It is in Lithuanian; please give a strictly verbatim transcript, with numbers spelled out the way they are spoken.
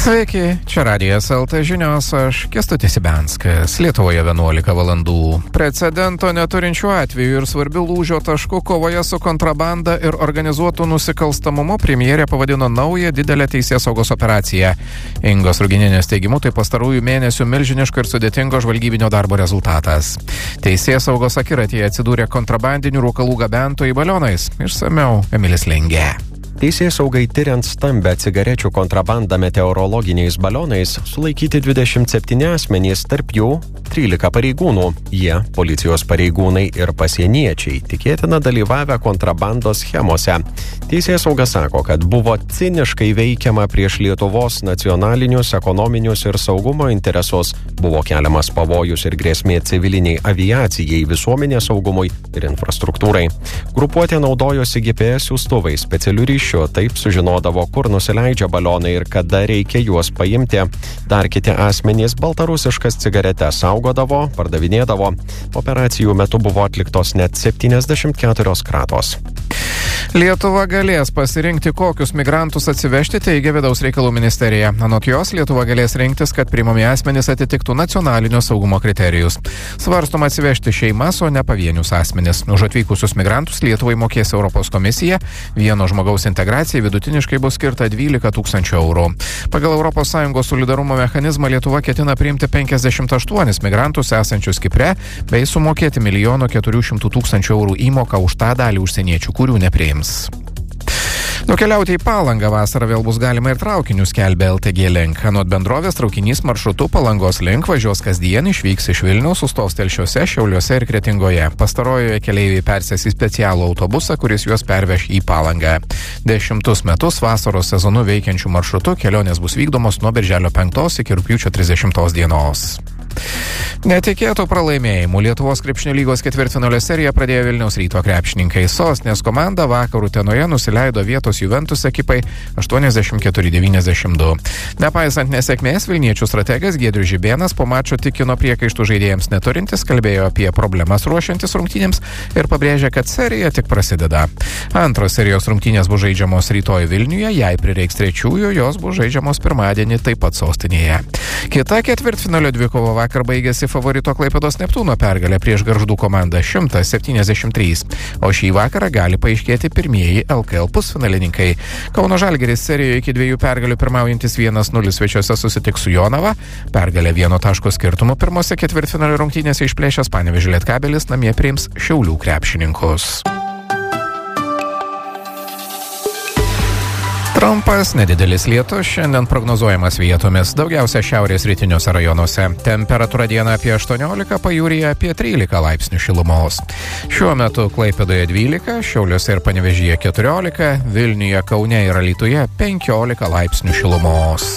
Sveiki, čia Radijas L T žinios, aš Kęstutis Ibenskas. Lietuvoje vienuolika valandų. Precedento neturinčių atvejų ir svarbių lūžio taškų kovoje su kontrabanda ir organizuotų nusikalstamumu premjerė pavadino naują didelę teisėsaugos operaciją. Ingos Rugininės teigimu, tai pastarųjų mėnesių milžiniško ir sudėtingo žvalgybinio darbo rezultatas. Teisėsaugos akiratyje atsidūrė kontrabandinių rūkalų gabentojai balionais. Išsamiau Emilis Lengė. Teisėsaugai tyriant stambę cigarečių kontrabandą meteorologiniais balionais sulaikyti dvidešimt septyni asmenys, tarp jų trylika pareigūnų. Jie, policijos pareigūnai ir pasieniečiai, tikėtina dalyvavę kontrabandos schemose. Teisėsauga sako, kad buvo ciniškai veikiama prieš Lietuvos nacionalinius, ekonominius ir saugumo interesus. Buvo keliamas pavojus ir grėsmė civiliniai aviacijai, visuomenės saugumui ir infrastruktūrai. Grupuotė naudojosi G P S siųstuvais, specialių ryšių. Taip sužinodavo, kur nusileidžia balionai ir kada reikia juos paimti. Dar kiti asmenys baltarusiškas cigaretes saugodavo, pardavinėdavo. Operacijų metu buvo atliktos net septyniasdešimt keturios kratos. Lietuva galės pasirinkti, kokius migrantus atsivežti, teigia Vidaus reikalų ministerija. Anot jos, Lietuva galės rinktis, kad priimami asmenys atitiktų nacionalinio saugumo kriterijus. Svarstoma atsivežti šeimas, o ne pavienius asmenys. Už atvykusius migrantus Lietuvai mokės Europos komisija. Vieno žmogaus integracijai vidutiniškai bus skirta dvylika tūkstančių eurų. Pagal Europos Sąjungos solidarumo mechanizmą Lietuva ketina priimti penkiasdešimt aštuonis migrantus esančius Kipre bei sumokėti milijono keturių šimtų tūkstančių eurų įmoką už tą dalį užsieniečių, kurių nepriims. Nukeliauti į Palangą vasarą vėl bus galima ir traukiniu, skelbia L T G Link. Anot bendrovės, traukinys maršrutu Palangos link važiuos kasdien, išvyks iš Vilniaus, sustos Telšiuose, Šiauliuose ir Kretingoje. Pastarojoje keleiviai persės į specialų autobusą, kuris juos perveš į Palangą. Dešimtus metus vasaros sezonu veikiančių maršrutų kelionės bus vykdomos nuo birželio penktos iki rugpjūčio trisdešimtos dienos. Netikėtų pralaimėjimų Lietuvos krepšinio lygos ketvirtfinalio seriją pradėjo Vilniaus Ryto krepšininkai. Sostinės komanda vakar Utenoje nusileido vietos Juventus ekipai aštuoniasdešimt keturi devyniasdešimt du. Nepaisant nesėkmės, vilniečių strategas Giedrius Žibėnas po mačo tikino priekaištų žaidėjams neturintis, kalbėjo apie problemas ruošiantis rungtynėms ir pabrėžė, kad serija tik prasideda. Antros serijos rungtynės bus žaidžiamos rytoj Vilniuje, jei prireiks trečiųjų, jos bus žaidžiamos pirmadienį taip pat sostinėje. Kita ketvirtfinalio dvikova vakar baigėsi favorito Klaipėdos Neptūno pergalę prieš Gargždų komandą šimtas septyniasdešimt trys, o šį vakarą gali paaiškėti pirmieji L K L pusfinalininkai. Kauno Žalgiris serijoje iki dviejų pergalių pirmaujantis vienas nulis svečiuose susitiks su Jonava. Pergalę vieno taško skirtumu pirmose ketvirtfinalio rungtynėse išplėšęs Panevėžio Lietkabelis namie priims Šiaulių krepšininkus. Trumpas, nedidelis lietus šiandien prognozuojamas vietomis, daugiausia šiaurės rytiniuose rajonuose. Temperatūra dieną apie aštuoniolika, pajūryje apie trylika laipsnių šilumos. Šiuo metu Klaipėdoje dvylika, Šiauliuose ir Panevėžyje keturiolika, Vilniuje, Kaune ir Alytuje penkiolika laipsnių šilumos.